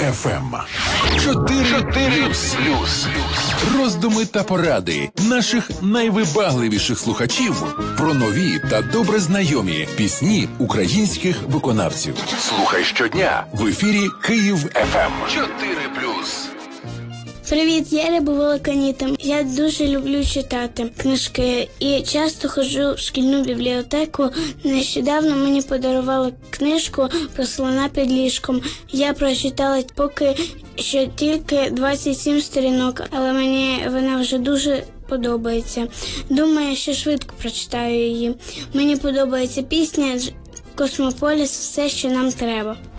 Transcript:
FM. 4+. Роздуми та поради наших найвибагливіших слухачів про нові та добре знайомі пісні українських виконавців. Слухай щодня в ефірі Київ FM. 4+. Привіт, я Ряба Волоконіта. Я дуже люблю читати книжки і часто ходжу в шкільну бібліотеку. Нещодавно мені подарували книжку про слона під ліжком. Я прочитала поки що тільки 27 сторінок, але мені вона вже дуже подобається. Думаю, що швидко прочитаю її. Мені подобається пісня «Космополіс. Все, що нам треба».